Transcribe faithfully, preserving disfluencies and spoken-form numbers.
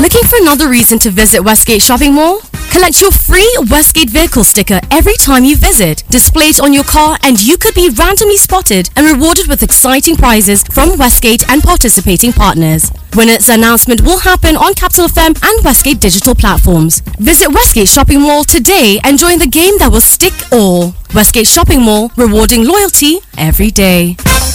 Looking for another reason to visit Westgate Shopping Mall? Collect your free Westgate vehicle sticker every time you visit. Display it on your car and you could be randomly spotted and rewarded with exciting prizes from Westgate and participating partners. Winners announcement will happen on Capital F M and Westgate digital platforms. Visit Westgate Shopping Mall today and join the game that will stick all. Westgate Shopping Mall, rewarding loyalty every day.